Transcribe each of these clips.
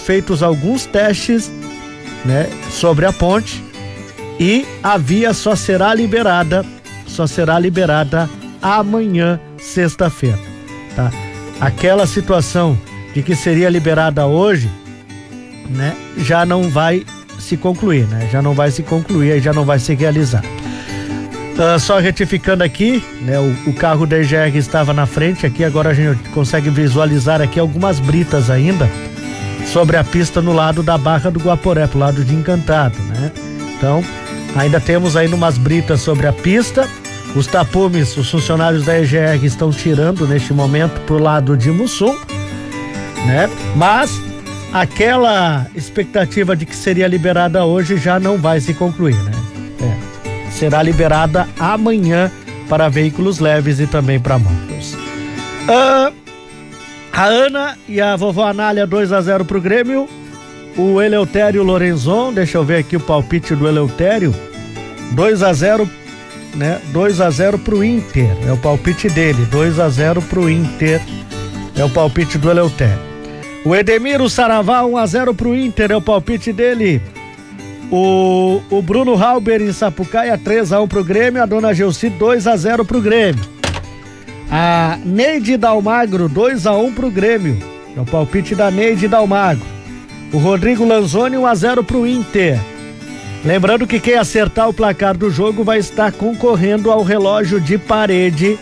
feitos alguns testes, né, sobre a ponte, e a via só será liberada amanhã, sexta-feira, tá? Aquela situação de que seria liberada hoje, né, já não vai se concluir, né? Já não vai se concluir, já não vai se realizar. Só retificando aqui, né? O carro da EGR estava na frente aqui, agora a gente consegue visualizar aqui algumas britas ainda sobre a pista no lado da Barra do Guaporé, pro lado de Encantado, né? Então, ainda temos aí umas britas sobre a pista. Os tapumes, os funcionários da EGR estão tirando neste momento pro lado de Mussum, né? Mas aquela expectativa de que seria liberada hoje já não vai se concluir, né? Será liberada amanhã para veículos leves e também para motos. A Ana e a vovó Anália 2-0 pro Grêmio. O Eleutério Lorenzon, deixa eu ver aqui o palpite do Eleutério. 2-0, né? 2-0 pro Inter, é o palpite dele. 2-0 pro Inter, é o palpite do Eleutério. O Edemiro Saravá, 1-0 pro Inter, é o palpite dele. O Bruno Halber em Sapucaia, 3-1 pro Grêmio. A dona Gelci, 2-0 pro Grêmio. A Neide Dalmagro, 2-1 pro Grêmio, é o palpite da Neide Dalmagro. O Rodrigo Lanzoni, 1-0 pro Inter. Lembrando que quem acertar o placar do jogo vai estar concorrendo ao relógio de parede,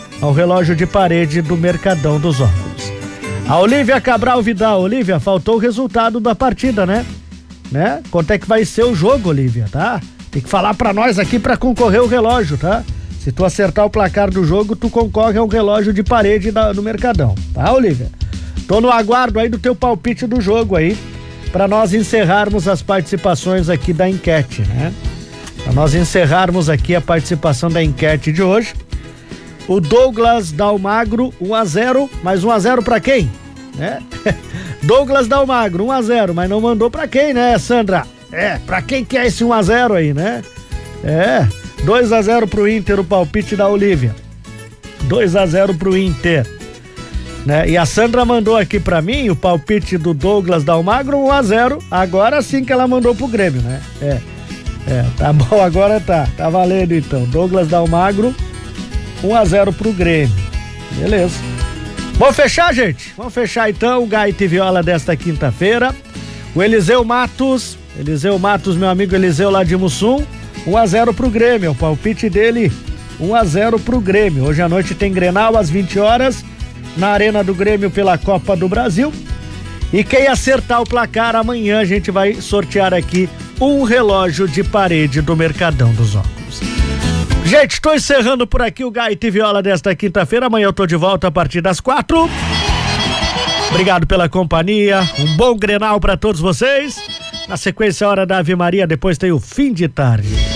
do Mercadão dos Óculos. A Olívia Cabral Vidal. Olívia, faltou o resultado da partida, né? Quanto é que vai ser o jogo, Olívia, tá? Tem que falar pra nós aqui pra concorrer o relógio, tá? Se tu acertar o placar do jogo, tu concorre ao relógio de parede do Mercadão, tá, Olívia? Tô no aguardo aí do teu palpite do jogo aí, pra nós encerrarmos as participações aqui da enquete, né? Pra nós encerrarmos aqui a participação da enquete de hoje. O Douglas Dalmagro, 1-0, mas 1-0 pra quem? Né? Douglas Dalmagro, 1-0, mas não mandou pra quem, né, Sandra? Pra quem que é esse 1-0 aí, né? 2-0 pro Inter, o palpite da Olívia. 2-0 pro Inter, né? E a Sandra mandou aqui pra mim o palpite do Douglas Dalmagro, 1-0. Agora sim que ela mandou pro Grêmio, né? Tá bom, agora tá valendo então. Douglas Dalmagro, 1-0 pro Grêmio. Beleza. Vamos fechar, gente? Vamos fechar então o Gaita e Viola desta quinta-feira. O Eliseu Matos, meu amigo Eliseu lá de Mussum, 1-0 pro Grêmio, o palpite dele, 1-0 pro Grêmio. Hoje à noite tem Grenal às 20 horas, na Arena do Grêmio pela Copa do Brasil. E quem acertar o placar, amanhã a gente vai sortear aqui um relógio de parede do Mercadão dos Óculos. Gente, tô encerrando por aqui o Gaita e Viola desta quinta-feira. Amanhã eu tô de volta a partir das 4. Obrigado pela companhia. Um bom Grenal pra todos vocês. Na sequência, a hora da Ave Maria. Depois tem o fim de tarde.